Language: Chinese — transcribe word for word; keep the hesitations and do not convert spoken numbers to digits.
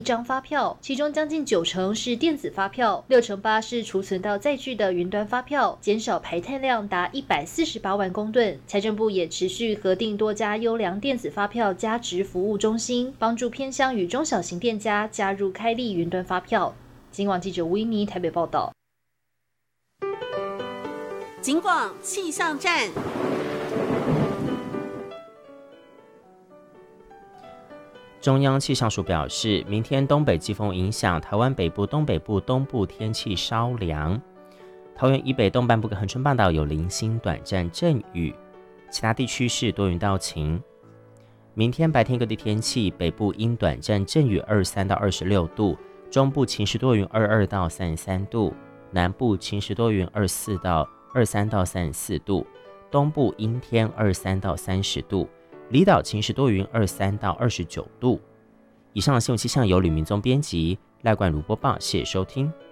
张发票，其中将近九成是电子发票，六成八是储存到载具的云端发票，减少排碳量达一百四十八万公吨。财政部也持续核定多家优良电子发票加值服务中心，帮助偏乡与中小型店家加入开立云端发票。警广记者吴依妮台北报道。 警广气象站。 中央气象署表示，明天东北季风影响台湾北部、东北部、东部天气稍凉，桃园以北东半部跟恒春半岛有零星短暂阵雨，其他地区是多云到晴。明天白天各地天气，北部因短暂阵雨二十三到二十六度，中部晴时多云二十二到三十三度，南部晴时多云二十四到二十三到三十四度，东部阴天二十三到三十度，离岛晴时多云二十三到二十九度。以上的新闻气象由吕明宗编辑，赖冠如播报，谢谢收听。